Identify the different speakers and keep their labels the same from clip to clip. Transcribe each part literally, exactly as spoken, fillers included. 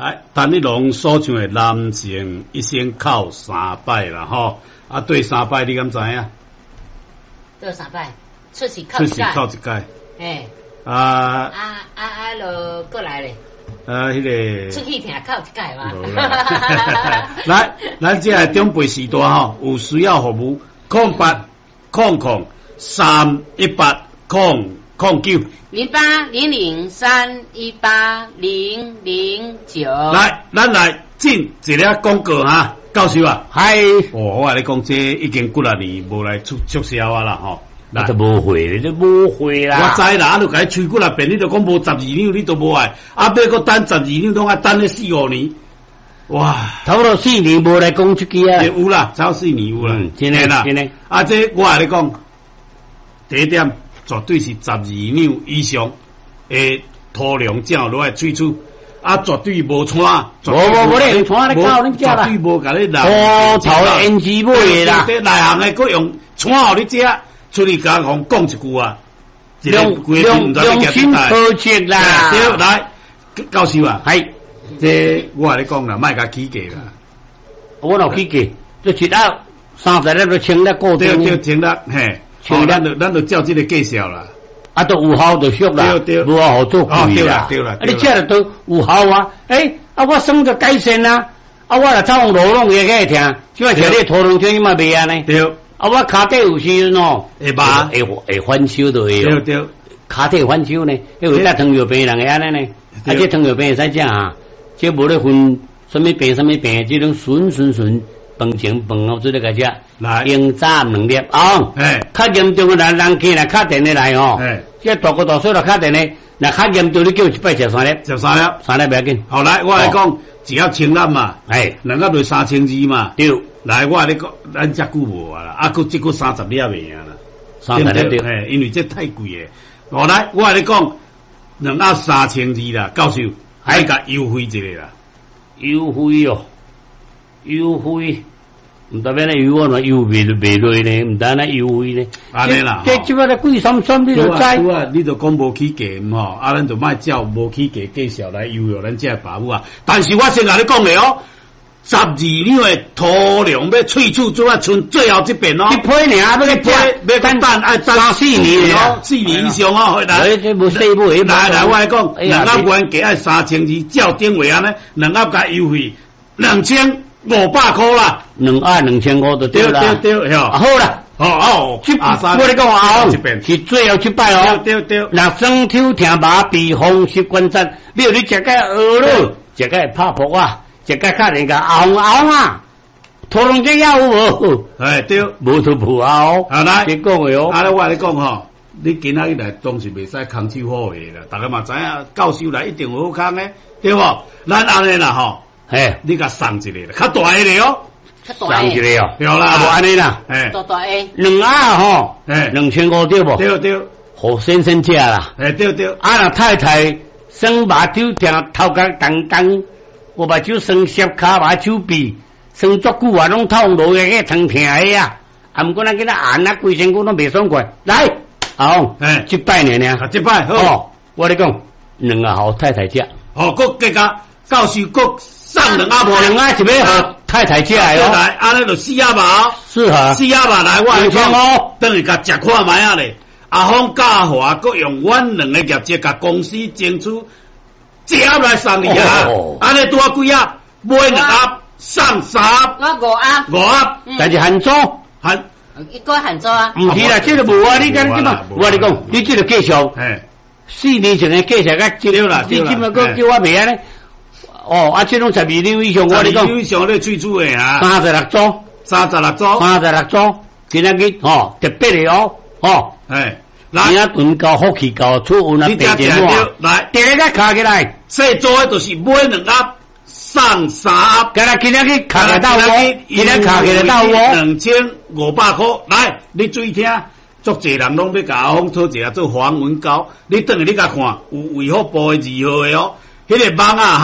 Speaker 1: 来，陈立农所唱的《南城一生靠三摆》啦，吼，啊，对三摆你敢知影？
Speaker 2: 对三摆，出世靠
Speaker 1: 出
Speaker 2: 一届，
Speaker 1: 世靠一届，
Speaker 2: 诶，
Speaker 1: 啊
Speaker 2: 啊啊啊，就过来咧，
Speaker 1: 啊，迄、那个
Speaker 2: 出去听靠一届嘛。
Speaker 1: 来，咱这个长辈时代吼，有需要服务，空八空空三一八空空九。
Speaker 2: 零八零零三一八零零九。
Speaker 1: 来，咱来进一个广告哈，教授啊，
Speaker 3: 嗨，
Speaker 1: 哦，我话你讲，这已经几啊年无来促促销啊啦吼。
Speaker 3: 那都无会，你无会啦。
Speaker 1: 我知啦，啊，就甲伊吹几啊遍，你就讲无十二两，你都无爱，啊，要搁等十二两，拢爱等咧四五年，哇，
Speaker 3: 差不多四年无来讲出去啊。
Speaker 1: 有啦，超四年有啦，
Speaker 3: 嗯，真诶
Speaker 1: 啦，
Speaker 3: 真诶。
Speaker 1: 啊，这我话你讲，第一点绝对是十二两以上诶土壤正落来吹出，啊，绝对无穿，
Speaker 3: 无无无咧，穿咧搞恁食啦。
Speaker 1: 绝对无甲你来。
Speaker 3: 哦，头胭脂买啦。
Speaker 1: 内行诶，佫用穿互你食。出去甲互讲一句啊，
Speaker 3: 良良良心好食啦。
Speaker 1: 对，来，教授啊，
Speaker 3: 系，
Speaker 1: 这我话你讲啦，莫甲起价啦。
Speaker 3: 我老起价，这一粒三十粒都清得固定。
Speaker 1: 对对，清得嘿，清咱就咱就照这个介绍啦。
Speaker 3: 啊，都有效就俗啦，
Speaker 1: 对对，
Speaker 3: 无好做贵啦。
Speaker 1: 对啦对啦，
Speaker 3: 啊，你食了都有效啊。诶，啊，我生就改善啊，啊，我来走路拢会个听，即摆听你头龙听嘛袂安尼。
Speaker 1: 对。
Speaker 3: 啊，我骹底有时喏，
Speaker 1: 会麻，
Speaker 3: 会会翻手都会。
Speaker 1: 对对，
Speaker 3: 骹底翻手呢，因为咱糖尿病人会安尼呢，啊，这糖尿病会使食啊，这无咧分什么病什么病，这种顺顺顺饭前饭后做咧个食，
Speaker 1: 来
Speaker 3: 用早两粒啊，
Speaker 1: 哎，
Speaker 3: 较严重的人人起来敲电的来吼，
Speaker 1: 哎，
Speaker 3: 这大个大小来敲电的，那较严重你叫一摆食三粒，
Speaker 1: 食三粒，
Speaker 3: 三粒不要紧。
Speaker 1: 好来，我来讲，只要清粒嘛，
Speaker 3: 哎，
Speaker 1: 两粒就三千二嘛，
Speaker 3: 对。
Speaker 1: 来，我你讲，咱遮久无啊啦，啊，佫即个三十粒未啊啦，
Speaker 3: 三十粒对，
Speaker 1: 嘿，因为这太贵诶。我来，我你讲，两盒三千二啦，教授，还甲优惠一个啦，
Speaker 3: 优惠哦，优惠，唔代表咧优惠嘛，优惠就袂落呢，唔单咧优惠呢。
Speaker 1: 安尼啦，
Speaker 3: 这即摆咧贵三三你就知。
Speaker 1: 啊，你就讲无起价吼，啊，咱就莫照无起价介绍来优惠咱遮爸母啊。但是我先甲你讲咧哦。十二两的土壤要萃取，做啊剩最后一遍哦。
Speaker 3: 一批尔，要个
Speaker 1: 批，要个等爱等
Speaker 3: 四年
Speaker 1: 哦，四年以上哦。
Speaker 3: 来，这无细部
Speaker 1: 来来，我来讲，两盒原价爱三千二，照定位安尼，两盒加优惠两千五百块啦。
Speaker 3: 两盒两千五就对啦。
Speaker 1: 对对对，吼。
Speaker 3: 好啦，
Speaker 1: 哦哦，
Speaker 3: 这我你讲啊，是最后一摆哦。
Speaker 1: 对对。
Speaker 3: 那双手听麻痹，风湿关节，你有你食个鹅肉，食个拍扑啊。一个客人个熬熬啊，土壤这要有无？
Speaker 1: 哎对，
Speaker 3: 无就无熬。
Speaker 1: 啊来，
Speaker 3: 你讲的哦。
Speaker 1: 啊，我你讲吼，你今仔日来当是袂使空手好诶啦，大家嘛知影，教授来一定有好空诶，对无？咱安尼啦吼，
Speaker 3: 嘿，
Speaker 1: 你甲送一个啦，较大个咧哦，
Speaker 2: 较大
Speaker 3: 送一个哦，
Speaker 1: 对啦，
Speaker 3: 无安尼啦，
Speaker 1: 哎，
Speaker 2: 大大个，
Speaker 3: 两盒吼，
Speaker 1: 哎，
Speaker 3: 两千五对无？
Speaker 1: 对对，
Speaker 3: 好先生食啦，
Speaker 1: 哎对对，
Speaker 3: 啊那太太生麻酒听头壳当当。我把酒生舌卡把酒鼻生足久啊，拢痛落个个疼疼个啊！啊，毋过咱今仔按啊，规身躯拢袂爽快。来，好，
Speaker 1: 哎，
Speaker 3: 一摆年呢，
Speaker 1: 一摆好。
Speaker 3: 哦，我咧讲，两个好太太食。
Speaker 1: 哦，佮加加教授佮送两盒无，
Speaker 3: 两盒一尾好太太食哦。
Speaker 1: 来，安尼就四盒吧。
Speaker 3: 适合。
Speaker 1: 四盒吧，来，我来讲哦，等于甲食看卖啊咧。阿芳嘉华佮用阮两个业绩甲公司争取。一盒来送你啊！安尼多几盒？买两盒送三盒。
Speaker 2: 我五盒。
Speaker 1: 五盒，
Speaker 3: 但是含租
Speaker 2: 含，一个含租啊。
Speaker 3: 唔是啦，这个无啊，你讲即嘛？我你讲，你这个介绍，四年前的介绍甲这了啦，你今嘛个叫我袂安尼。哦，啊，这种十二两以上，我你讲。十二
Speaker 1: 以上咧最主的啊。
Speaker 3: 三十六组，
Speaker 1: 三十六组，
Speaker 3: 三十六组，今仔日哦特别的哦，哦，
Speaker 1: 哎。
Speaker 3: 今仔顿高福气高，出运啊，白钱哇！来，第一个卡起来，
Speaker 1: 细做的就是买两盒送三盒。
Speaker 3: 今日今日卡起到我，今日卡起到我，
Speaker 1: 两千五百块。来，你注意听，足侪人拢要甲阿芳讨一下做防蚊膏，你等下你甲看，有卫福部的字号的哦，迄、那个网啊哈，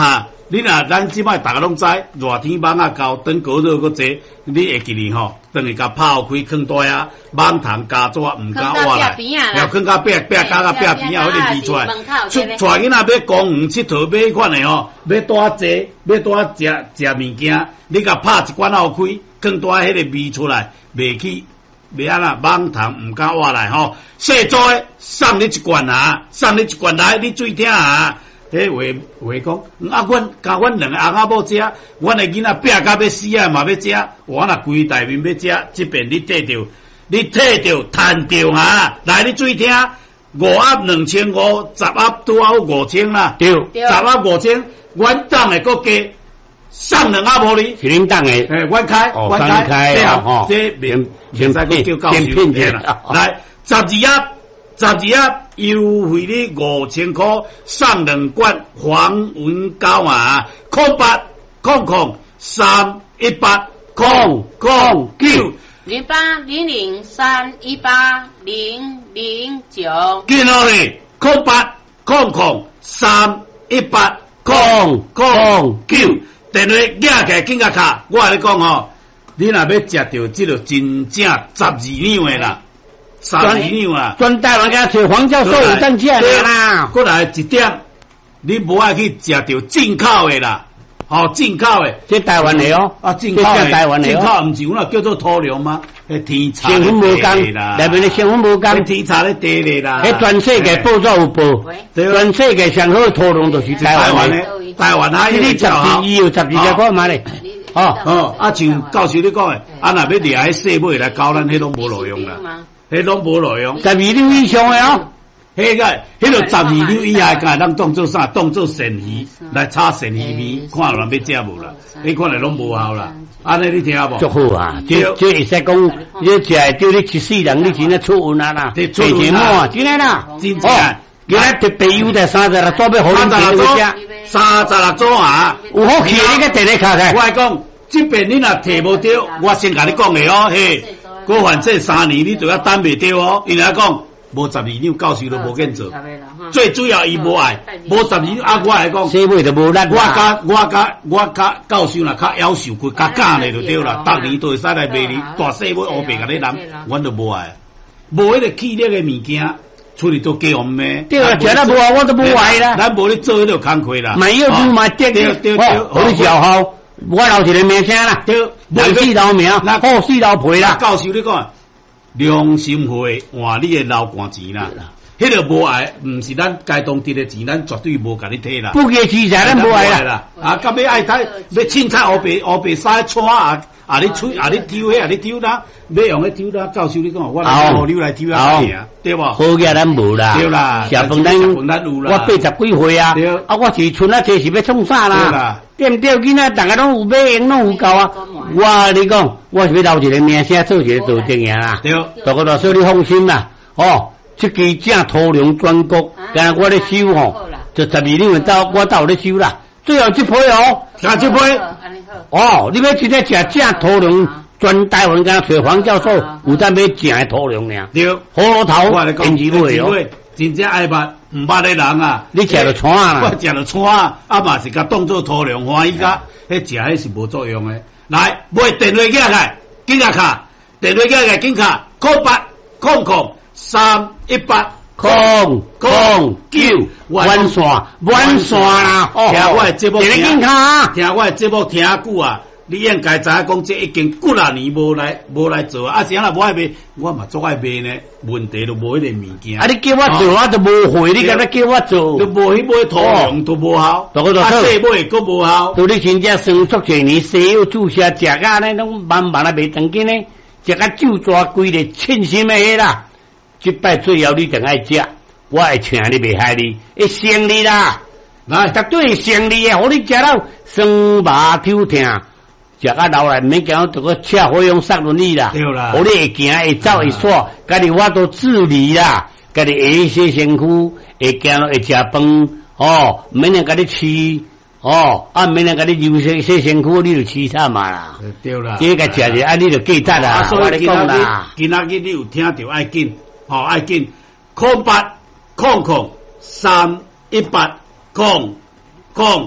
Speaker 1: 你若咱即摆大家拢知，热天蚊啊高，等高热个济，你会记哩吼，等于甲泡开坑大啊，蚊虫加纸毋敢活来，要坑到壁壁加到壁边啊，迄个味出来。出带囡仔要公园佚佗买款的吼，要带坐，要带食食物件，你甲拍一管后开，坑大迄个味出来，袂去。袂安那蚊虫毋敢活来吼，细组诶送你一罐啊，送你一罐来，你注意听啊。迄话话讲，啊，阮甲阮两个翁仔某食，阮诶囡仔拼甲要死啊，嘛要食，我若规台面要食，即边你摕着，你摕着趁着啊，来你注意听，五盒两千五，十盒拄好五千啦，
Speaker 3: 对，
Speaker 1: 十盒五千，阮当诶搁加。送两盒无哩，
Speaker 3: 是恁当诶，
Speaker 1: 诶，阮开，
Speaker 3: 阮
Speaker 1: 开，
Speaker 3: 对啊，
Speaker 1: 这免免使个叫教授骗啦。来，十二盒，十二盒优惠你五千块，送两罐黄文膏啊，空八空空三一八空空九
Speaker 2: 零八零零三一八零零九，
Speaker 1: 见到嘞，空八空空三一八空空九。电话举起来，紧甲卡，我甲你讲吼，你若要食到即个真正十二两诶啦，十二两啊！
Speaker 3: 专台湾甲找黄教授有当价啦。
Speaker 1: 过来一点，你无爱去食到进口诶啦，吼、哦、进口诶，
Speaker 3: 这台湾诶哦，
Speaker 1: 啊进口诶，
Speaker 3: 台湾诶、哦，
Speaker 1: 进口毋是有那叫做土粮吗？迄天差
Speaker 3: 成分无共啦，内面诶成分无共，
Speaker 1: 迄天差咧地咧啦。
Speaker 3: 迄全世界报纸有报，全世界上好诶土粮就是台湾诶。
Speaker 1: 台湾啊，
Speaker 3: 你十二伊有十二只看嘛咧？
Speaker 1: 哦哦，啊像教授你讲诶，啊若要掠迄细尾来教咱，迄拢无路用啦，迄拢无路用。
Speaker 3: 十二两以上诶哦，
Speaker 1: 迄个迄个十二两以下，甲咱当做啥？当做鳝鱼来炒鳝鱼面，看人要食无啦？迄看来拢无效啦。安尼你听无？
Speaker 3: 足好啊！这这会使讲，你食会对你一世人，你真诶出运啊啦，
Speaker 1: 出运
Speaker 3: 啊，真诶啦，
Speaker 1: 真正。
Speaker 3: 今仔特别优待三十六组要互恁订去食，
Speaker 1: 三十六组啊！
Speaker 3: 有好气你个电咧卡开。
Speaker 1: 我来讲，即边你若摕无着，我先甲你讲诶哦，嘿，过反正三年你就要等袂着哦。因来讲，无十二两教授都无见做，最主要伊无爱，无十二两啊！我来讲，
Speaker 3: 细尾就无力。
Speaker 1: 我甲我甲我甲教授若较夭寿，佢较假咧就对啦。逐年都会使来卖你大细尾乌白甲你揽，阮都无爱，无迄个气力诶物件。出去都给我们咩？
Speaker 3: 对啊，食得无啊，我都无爱啦。
Speaker 1: 咱无咧做迄个工课啦。
Speaker 3: 买药就买对对对，好你效效，我留一个名声啦。对，好四老名，好四老皮啦。
Speaker 1: 教授你讲，良心会换你的老汗钱啦。迄个无爱，毋是咱该当得的钱，咱绝对无甲你摕啦。
Speaker 3: 不给钱财，咱无爱啦。
Speaker 1: 啊，甲要爱睇，要凊彩乌白乌白衫穿啊。啊！你吹啊！你抽迄啊！你抽啦！要用迄抽啦！教授你讲，我来互你来抽啊！对无？
Speaker 3: 好嘅咱无啦，
Speaker 1: 对啦。
Speaker 3: 食饭咱我八十几岁啊，啊！我是剩啊，这是要创啥啦？对毋对？囡仔大家拢有买用，拢有够啊！我你讲，我是要留一个名声，做一个做正嘢啦。对，大哥大嫂你放心啦，哦，这支正土粮全国，今日我咧收吼，就十二两到我到咧收啦。最后一批哦，下一批。哦，你要真正食正土粮，全台湾敢找黄教授，有咱要正的土粮尔。对，葫芦头，胭脂尾哦，
Speaker 1: 真正爱捌毋捌的人啊，
Speaker 3: 你食着串啊，
Speaker 1: 我食着串，啊嘛是甲当做土粮，欢喜甲，迄食迄是无作用的。来，买电话起来，紧甲卡，电话起来紧卡，空八空空三一八。
Speaker 3: 空空九弯线弯线啦！
Speaker 1: 听我的节目听，
Speaker 3: 听
Speaker 1: 我的节目听久啊！你应该知影讲，这已经几啊年无来无来做啊！啊，是安若无爱卖，我嘛做爱卖呢。问题都无迄个物件。
Speaker 3: 啊，你叫我做，我都无会，你敢若叫我做？
Speaker 1: 都无迄买土粮都无效，啊，细买佫无效。
Speaker 3: 都你真正生足侪年，西药注射食啊，呢拢慢慢啊袂长紧呢，食啊酒抓规个称心的迄啦。即摆最后你定爱食，我会请你袂害你，会胜利啦！来，绝对会胜利的，互你食到酸麻抽疼，食啊老来免惊，着个车火用杀轮椅啦，
Speaker 1: 对啦，
Speaker 3: 互你会行会走会煞，家己我都自理啦，家己会洗身躯，会行会食饭，哦，免人家己吃。哦，啊，免人家你游洗洗身躯，你就凄惨嘛啦。
Speaker 1: 对啦，
Speaker 3: 这个食者啊，你就记得啦。
Speaker 1: 我你讲啦，今仔日你有听到爱紧，哦爱紧，空八空空三一八空空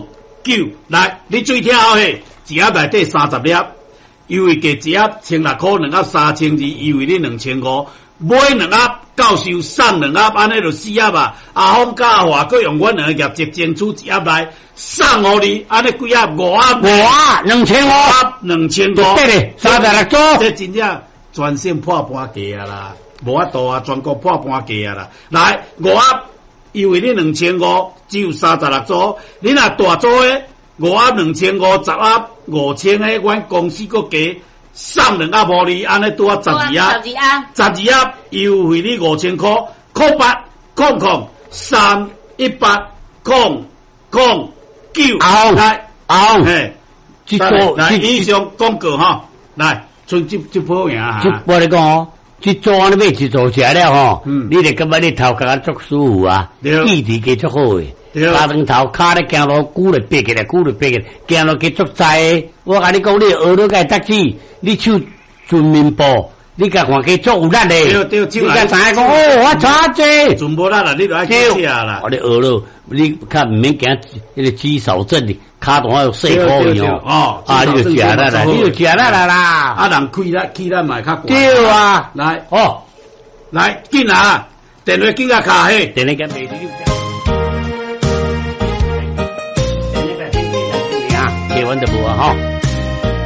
Speaker 1: 九，来，你最听好嘿，一盒内底三十粒，优惠价一盒千六块，两盒三千二，优惠你两千五，买两盒教授送两盒，安尼就四盒啊。阿峰嘉华佮用阮两个业绩争取一盒来送互你，安尼几盒五盒，
Speaker 3: 五盒两千五，
Speaker 1: 两千五，
Speaker 3: 对咧，三十六组，
Speaker 1: 这真正全省破半价啊啦，无法度啊，全国破半价啊啦。来五盒。优惠你两千五，只有三十六组。你若大组诶，五盒两千五，十盒五千诶，阮公司搁加送两盒互你，安尼拄啊十二盒。十二盒，十二盒优惠你五千块，空八空空三一八空空九。
Speaker 3: 好，
Speaker 1: 来
Speaker 3: 好，
Speaker 1: 嘿，
Speaker 3: 这组
Speaker 1: 来以上广告吼，来，剩这这波赢哈。
Speaker 3: 我你讲哦。去做安尼买一做食了吼，嗯、你就感觉你头壳足舒服啊，意志加足好诶，加长头骹咧行路骨咧闭起来，骨咧闭起来，行路加足在。我甲你讲，你学了该得志，你手顺面步，你甲看起足有力咧。
Speaker 1: 对对，
Speaker 3: 你甲知影讲哦，我差这，
Speaker 1: 全部力啦，你就爱去吃啦。
Speaker 3: 我你学了，你较毋免惊迄个肌少症哩。骹大有细可以哦，啊，你就食啦啦，你就食啦啦啦，
Speaker 1: 啊，人气力气力嘛较悬。
Speaker 3: 对啊，
Speaker 1: 来
Speaker 3: 哦，
Speaker 1: 来紧啊，电话紧啊卡起，
Speaker 3: 电话甲袂记。电话甲袂记啊，结婚就无啊吼。